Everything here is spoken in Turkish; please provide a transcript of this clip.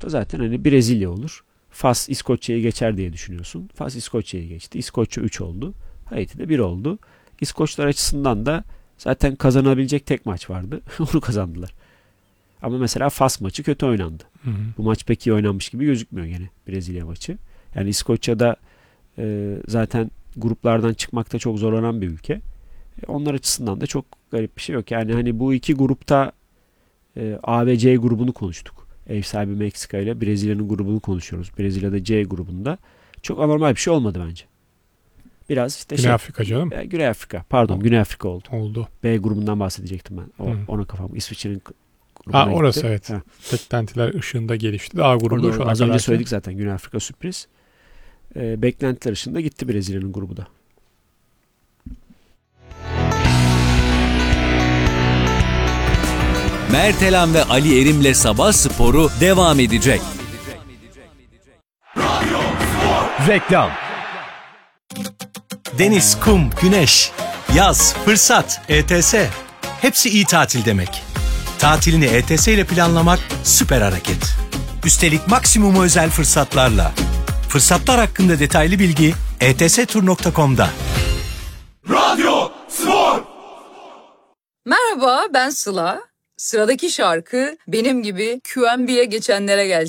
grupta zaten hani Brezilya olur. Fas İskoçya'yı geçer diye düşünüyorsun. Fas İskoçya'yı geçti. İskoçya 3 oldu. Haiti de 1 oldu. İskoçlar açısından da zaten kazanabilecek tek maç vardı. Onu kazandılar. Ama mesela Fas maçı kötü oynandı. Bu maç pek iyi oynanmış gibi gözükmüyor gene Brezilya maçı. Yani İskoçya'da zaten gruplardan çıkmakta çok zorlanan bir ülke. Onlar açısından da çok garip bir şey yok. Yani hani bu iki grupta A ve C grubunu konuştuk. Ev sahibi Meksika ile Brezilya'nın grubunu konuşuyoruz. Brezilya'da C grubunda. Çok anormal bir şey olmadı bence. Biraz işte Güney Afrika canım. Güney Afrika. Pardon, Güney Afrika oldu. Oldu. B grubundan bahsedecektim ben. Ona kafam. İsviçre'nin grubuna gitti. Orası evet. Beklentiler ışığında gelişti. A grubu şu an az önce söyledik zaten. Güney Afrika sürpriz. Beklentiler ışığında gitti Brezilya'nın grubu da. Mert Elan ve Ali Erim'le Sabah Sporu devam edecek. Reklam. Deniz, kum, güneş, yaz, fırsat, ETS. Hepsi iyi tatil demek. Tatilini ETS ile planlamak süper hareket. Üstelik maksimum özel fırsatlarla. Fırsatlar hakkında detaylı bilgi etstur.com'da. Radyo Spor. Merhaba, ben Sıla. Sıradaki şarkı benim gibi QMB'ye geçenlere gelsin.